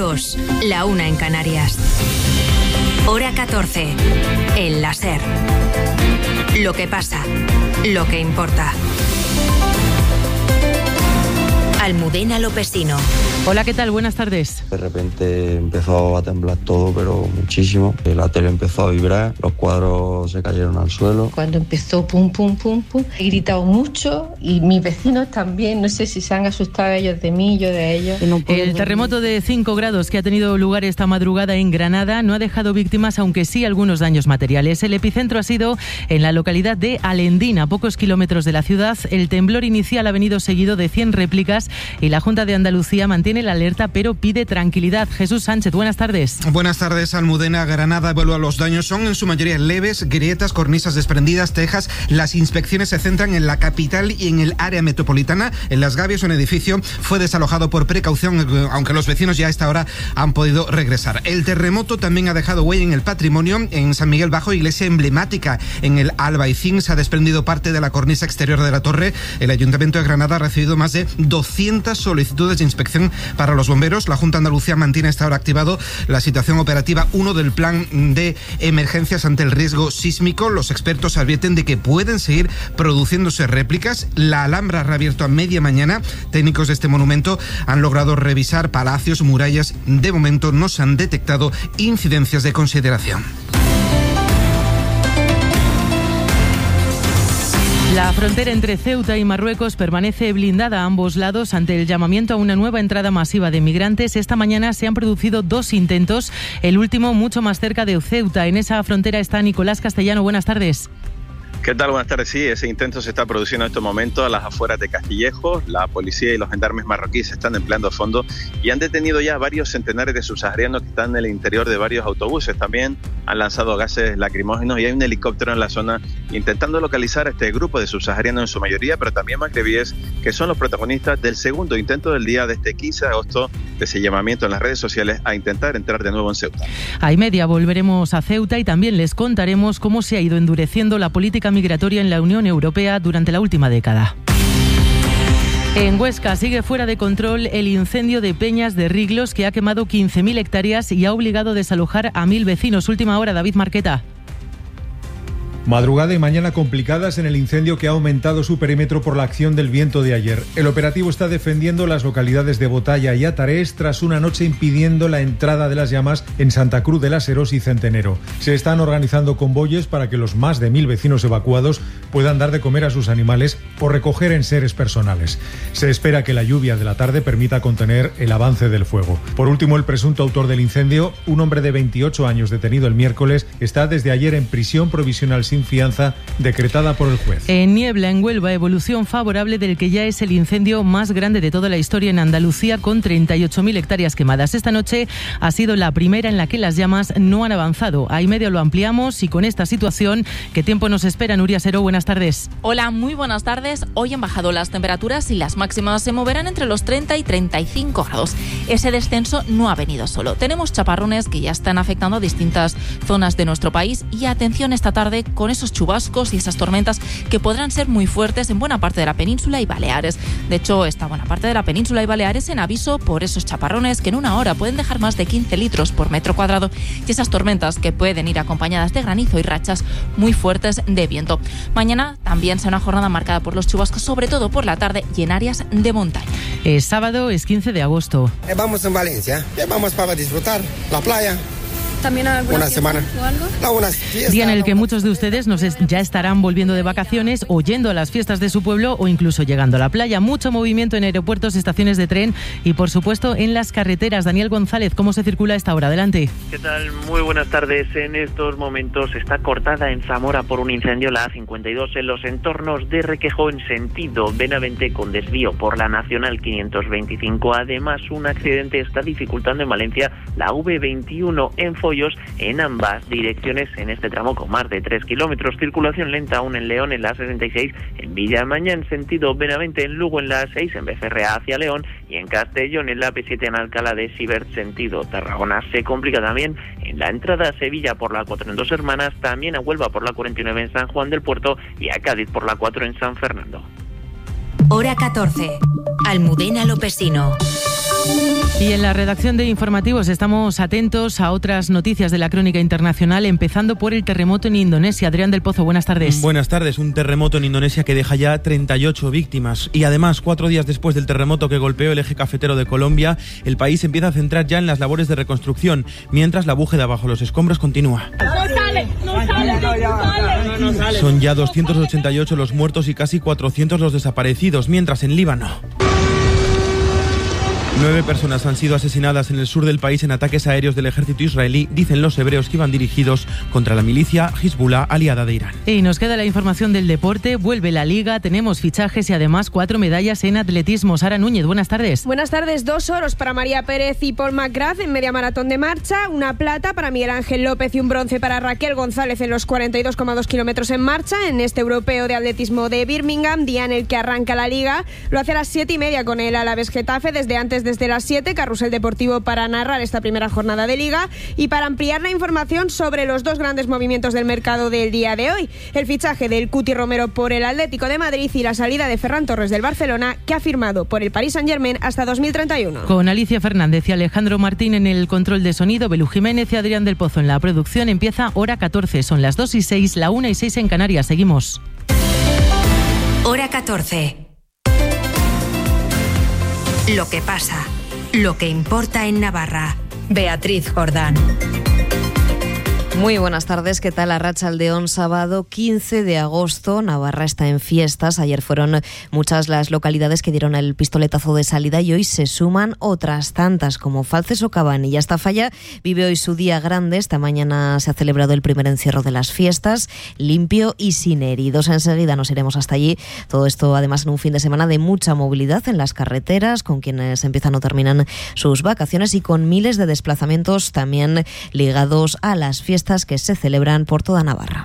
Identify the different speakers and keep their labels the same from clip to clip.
Speaker 1: 2, la 1 en Canarias. Hora 14, el la SER. Lo que pasa, lo que importa. Almudena Lopesino.
Speaker 2: Hola, ¿qué tal? Buenas tardes.
Speaker 3: De repente empezó a temblar todo, pero muchísimo. La tele empezó a vibrar, los cuadros se cayeron al suelo.
Speaker 4: Cuando empezó pum, pum, pum, pum, he gritado mucho y mis vecinos también. No sé si se han asustado ellos de mí, yo de ellos.
Speaker 2: El terremoto de 5 grados que ha tenido lugar esta madrugada en Granada no ha dejado víctimas, aunque sí algunos daños materiales. El epicentro ha sido en la localidad de Alendín, a pocos kilómetros de la ciudad. El temblor inicial ha venido seguido de 100 réplicas y la Junta de Andalucía mantiene la alerta, pero pide tranquilidad. Jesús Sánchez, buenas tardes.
Speaker 5: Buenas tardes, Almudena. Granada evalúa los daños. Son en su mayoría leves, grietas, cornisas desprendidas, tejas. Las inspecciones se centran en la capital y en el área metropolitana. En Las Gavias, un edificio fue desalojado por precaución, aunque los vecinos ya a esta hora han podido regresar. El terremoto también ha dejado huella en el patrimonio. En San Miguel Bajo, iglesia emblemática en el Albaicín, se ha desprendido parte de la cornisa exterior de la torre. El Ayuntamiento de Granada ha recibido más de 200 solicitudes de inspección para los bomberos. La Junta de Andalucía mantiene hasta ahora activado la situación operativa 1 del plan de emergencias ante el riesgo sísmico. Los expertos advierten de que pueden seguir produciéndose réplicas. La Alhambra ha reabierto a media mañana. Técnicos de este monumento han logrado revisar palacios, murallas. De momento no se han detectado incidencias de consideración.
Speaker 2: La frontera entre Ceuta y Marruecos permanece blindada a ambos lados ante el llamamiento a una nueva entrada masiva de migrantes. Esta mañana se han producido 2 intentos, el último mucho más cerca de Ceuta. En esa frontera está Nicolás Castellano. Buenas tardes.
Speaker 6: ¿Qué tal? Buenas tardes. Sí, ese intento se está produciendo en estos momentos a las afueras de Castillejo. La policía y los gendarmes marroquíes se están empleando a fondo y han detenido ya varios centenares de subsaharianos que están en el interior de varios autobuses. También han lanzado gases lacrimógenos y hay un helicóptero en la zona intentando localizar a este grupo de subsaharianos en su mayoría, pero también magrebíes, que son los protagonistas del segundo intento del día de este 15 de agosto de ese llamamiento en las redes sociales a intentar entrar de nuevo en Ceuta. A 1:30 volveremos a Ceuta y también les contaremos cómo se ha ido endureciendo la política migratoria en la Unión Europea durante la última década. En Huesca sigue fuera de control el incendio de Peñas de Riglos, que ha quemado 15.000 hectáreas y ha obligado a desalojar a 1.000 vecinos. Última hora, David Marqueta.
Speaker 7: Madrugada y mañana complicadas en el incendio que ha aumentado su perímetro por la acción del viento de ayer. El operativo está defendiendo las localidades de Botalla y Atarés tras una noche impidiendo la entrada de las llamas en Santa Cruz de las Heros y Centenero. Se están organizando convoyes para que los más de 1.000 vecinos evacuados puedan dar de comer a sus animales o recoger enseres personales. Se espera que la lluvia de la tarde permita contener el avance del fuego. Por último, el presunto autor del incendio, un hombre de 28 años detenido el miércoles, está desde ayer en prisión provisional sin fianza decretada por el juez.
Speaker 2: En Niebla, en Huelva, evolución favorable del que ya es el incendio más grande de toda la historia en Andalucía, con 38.000 hectáreas quemadas. Esta noche ha sido la primera en la que las llamas no han avanzado. A 1:30 lo ampliamos y con esta situación, ¿qué tiempo nos espera? Nuria Seró, buenas tardes.
Speaker 8: Hola, muy buenas tardes. Hoy han bajado las temperaturas y las máximas se moverán entre los 30 y 35 grados. Ese descenso no ha venido solo. Tenemos chaparrones que ya están afectando a distintas zonas de nuestro país y atención esta tarde con esos chubascos y esas tormentas que podrán ser muy fuertes en buena parte de la península y Baleares. De hecho, esta buena parte de la península y Baleares en aviso por esos chaparrones que en una hora pueden dejar más de 15 litros por metro cuadrado y esas tormentas que pueden ir acompañadas de granizo y rachas muy fuertes de viento. Mañana también será una jornada marcada por los chubascos, sobre todo por la tarde y en áreas de montaña.
Speaker 2: Es sábado, es 15 de agosto.
Speaker 9: Vamos en Valencia, vamos para disfrutar la playa.
Speaker 10: ¿También
Speaker 9: una semana
Speaker 10: o algo?
Speaker 2: Día en el que muchos de ustedes ya estarán volviendo de vacaciones o yendo a las fiestas de su pueblo o incluso llegando a la playa. Mucho movimiento en aeropuertos, estaciones de tren y, por supuesto, en las carreteras. Daniel González, ¿cómo se circula a esta hora? Adelante.
Speaker 11: ¿Qué tal? Muy buenas tardes. En estos momentos está cortada en Zamora por un incendio la A52 en los entornos de Requejo en sentido Benavente con desvío por la Nacional 525. Además, un accidente está dificultando en Valencia la V21 en en ambas direcciones en este tramo con más de 3 kilómetros. Circulación lenta aún en León en la A66, en Villamaña en sentido Benavente, en Lugo en la A6, en Becerrea hacia León y en Castellón en la P7 en Alcalá de Sibert sentido Tarragona. Se complica también en la entrada a Sevilla por la 4 en Dos Hermanas, también a Huelva por la 49 en San Juan del Puerto y a Cádiz por la 4 en San Fernando.
Speaker 1: Hora 14. Almudena Lopesino.
Speaker 2: Y en la redacción de informativos estamos atentos a otras noticias de la crónica internacional, empezando por el terremoto en Indonesia. Adrián del Pozo, buenas tardes.
Speaker 10: Buenas tardes. Un terremoto en Indonesia que deja ya 38 víctimas. Y además, 4 días después del terremoto que golpeó el eje cafetero de Colombia, el país empieza a centrar ya en las labores de reconstrucción, mientras la búsqueda bajo los escombros continúa. Son ya 288 los muertos y casi 400 los desaparecidos, mientras en Líbano 9 personas han sido asesinadas en el sur del país en ataques aéreos del ejército israelí, dicen los hebreos, que iban dirigidos contra la milicia Hezbollah, aliada de Irán.
Speaker 2: Y nos queda la información del deporte. Vuelve la Liga, tenemos fichajes y además 4 medallas en atletismo. Sara Núñez, buenas tardes.
Speaker 12: Buenas tardes. 2 oros para María Pérez y Paul McGrath en media maratón de marcha, una plata para Miguel Ángel López y un bronce para Raquel González en los 42,2 kilómetros en marcha en este europeo de atletismo de Birmingham, día en el que arranca la Liga. Lo hace a las 7:30 con el Alavés Getafe, desde las 7, Carrusel Deportivo para narrar esta primera jornada de Liga y para ampliar la información sobre los 2 grandes movimientos del mercado del día de hoy: el fichaje del Cuti Romero por el Atlético de Madrid y la salida de Ferran Torres del Barcelona, que ha firmado por el Paris Saint-Germain hasta 2031.
Speaker 2: Con Alicia Fernández y Alejandro Martín en el control de sonido, Belú Jiménez y Adrián del Pozo en la producción, empieza Hora 14. Son las 2:06, la 1:06 en Canarias. Seguimos.
Speaker 1: Hora 14. Lo que pasa. Lo que importa en Navarra. Beatriz Jordán.
Speaker 13: Muy buenas tardes, ¿qué tal? Arratsaldeón, sábado 15 de agosto, Navarra está en fiestas. Ayer fueron muchas las localidades que dieron el pistoletazo de salida y hoy se suman otras tantas, como Falces o Cabanillas. Esta falla vive hoy su día grande. Esta mañana se ha celebrado el primer encierro de las fiestas, limpio y sin heridos. Enseguida nos iremos hasta allí. Todo esto además en un fin de semana de mucha movilidad en las carreteras, con quienes empiezan o terminan sus vacaciones y con miles de desplazamientos también ligados a las fiestas que se celebran por toda Navarra.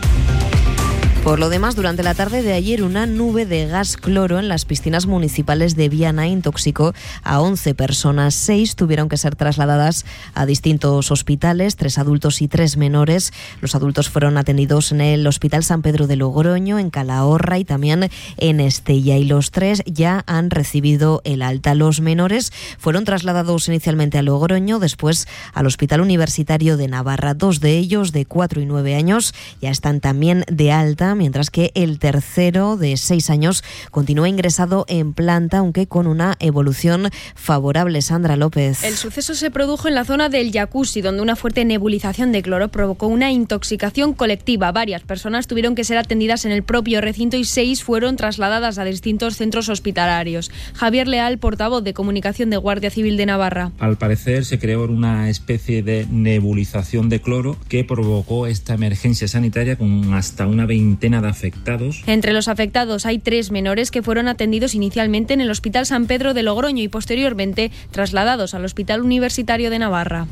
Speaker 13: Por lo demás, durante la tarde de ayer, una nube de gas cloro en las piscinas municipales de Viana intoxicó a 11 personas. 6 tuvieron que ser trasladadas a distintos hospitales, 3 adultos y 3 menores. Los adultos fueron atendidos en el Hospital San Pedro de Logroño, en Calahorra y también en Estella. Y los 3 ya han recibido el alta. Los menores fueron trasladados inicialmente a Logroño, después al Hospital Universitario de Navarra. 2 de ellos, de 4 y 9 años, ya están también de alta, mientras que el tercero, de 6 años, continúa ingresado en planta, aunque con una evolución favorable. Sandra López.
Speaker 14: El suceso se produjo en la zona del jacuzzi, donde una fuerte nebulización de cloro provocó una intoxicación colectiva. Varias personas tuvieron que ser atendidas en el propio recinto y 6 fueron trasladadas a distintos centros hospitalarios. Javier Leal, portavoz de comunicación de Guardia Civil de Navarra.
Speaker 15: Al parecer se creó una especie de nebulización de cloro que provocó esta emergencia sanitaria con hasta una veintena de afectados.
Speaker 14: Entre los afectados hay 3 menores que fueron atendidos inicialmente en el Hospital San Pedro de Logroño y posteriormente trasladados al Hospital Universitario de Navarra.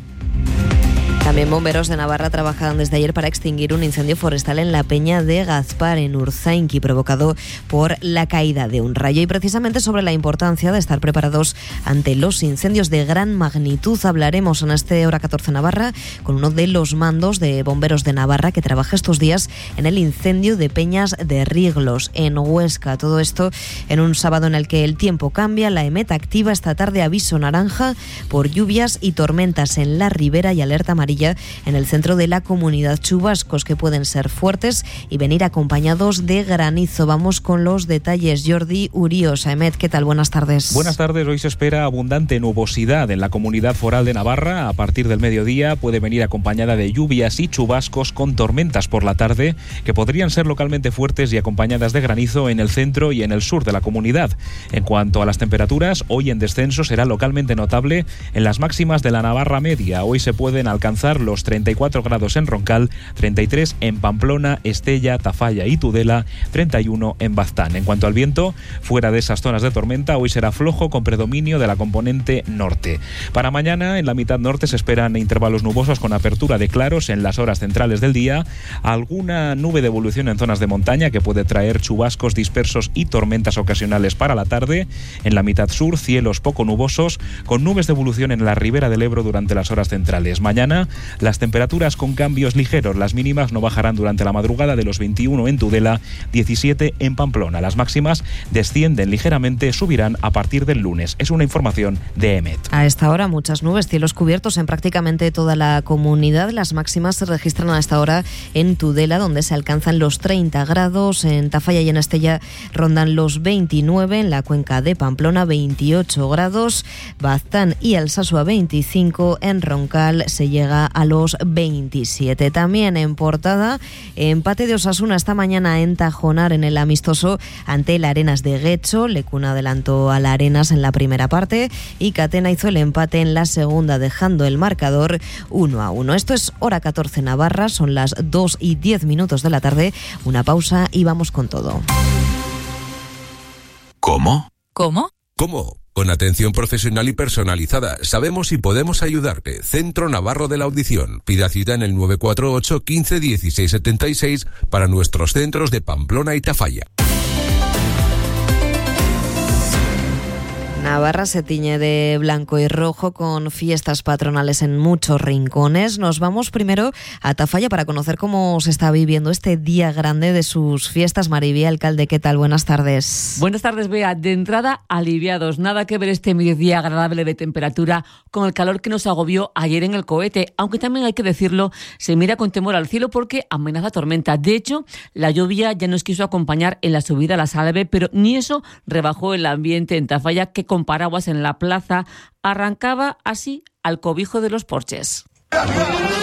Speaker 13: También bomberos de Navarra trabajaban desde ayer para extinguir un incendio forestal en la Peña de Gazpar, en Urzainqui, provocado por la caída de un rayo. Y precisamente sobre la importancia de estar preparados ante los incendios de gran magnitud hablaremos en este Hora 14 Navarra con uno de los mandos de bomberos de Navarra que trabaja estos días en el incendio de Peñas de Riglos, en Huesca. Todo esto en un sábado en el que el tiempo cambia. La EMET activa esta tarde aviso naranja por lluvias y tormentas en la ribera y alerta amarilla en el centro de la comunidad. Chubascos que pueden ser fuertes y venir acompañados de granizo. Vamos con los detalles. Jordi Urios, EMET, ¿qué tal? Buenas tardes.
Speaker 16: Buenas tardes. Hoy se espera abundante nubosidad en la Comunidad Foral de Navarra. A partir del mediodía puede venir acompañada de lluvias y chubascos con tormentas por la tarde que podrían ser localmente fuertes y acompañadas de granizo en el centro y en el sur de la comunidad. En cuanto a las temperaturas, hoy en descenso será localmente notable en las máximas de la Navarra media. Hoy se pueden alcanzar los 34 grados en Roncal, 33 en Pamplona, Estella, Tafalla y Tudela, 31 en Baztán. En cuanto al viento, fuera de esas zonas de tormenta, hoy será flojo con predominio de la componente norte. Para mañana, en la mitad norte se esperan intervalos nubosos con apertura de claros en las horas centrales del día, alguna nube de evolución en zonas de montaña que puede traer chubascos dispersos y tormentas ocasionales para la tarde. En la mitad sur, cielos poco nubosos con nubes de evolución en la ribera del Ebro durante las horas centrales. Mañana Las temperaturas con cambios ligeros. Las mínimas no bajarán durante la madrugada, de los 21 en Tudela, 17 en Pamplona. Las máximas descienden ligeramente, subirán a partir del lunes. Es una información de EMET.
Speaker 13: A esta hora muchas nubes, cielos cubiertos en prácticamente toda la comunidad. Las máximas se registran a esta hora en Tudela, donde se alcanzan los 30 grados. En Tafalla y en Estella rondan los 29. En la cuenca de Pamplona, 28 grados. Baztán y Alsasua, 25. En Roncal se llega a los 27. También en Portada, empate de Osasuna esta mañana en Tajonar en el amistoso ante el Arenas de Guecho. Lecuna adelantó a la Arenas en la primera parte y Catena hizo el empate en la segunda, dejando el marcador 1-1. Esto es Hora 14 Navarra, son las 2:10 de la tarde. Una pausa y vamos con todo.
Speaker 17: ¿Cómo?
Speaker 8: ¿Cómo?
Speaker 17: ¿Cómo? Con atención profesional y personalizada. Sabemos y podemos ayudarte. Centro Navarro de la Audición. Pida cita en el 948 15 16 76 para nuestros centros de Pamplona y Tafalla.
Speaker 13: Navarra se tiñe de blanco y rojo con fiestas patronales en muchos rincones. Nos vamos primero a Tafalla para conocer cómo se está viviendo este día grande de sus fiestas. Maribí, alcalde, ¿qué tal? Buenas tardes.
Speaker 18: Buenas tardes, Bea. De entrada, aliviados. Nada que ver este mediodía agradable de temperatura con el calor que nos agobió ayer en el Cohete. Aunque también hay que decirlo, se mira con temor al cielo porque amenaza tormenta. De hecho, la lluvia ya nos quiso acompañar en la subida a la Salve, pero ni eso rebajó el ambiente en Tafalla, que con paraguas en la plaza arrancaba así al cobijo de los porches.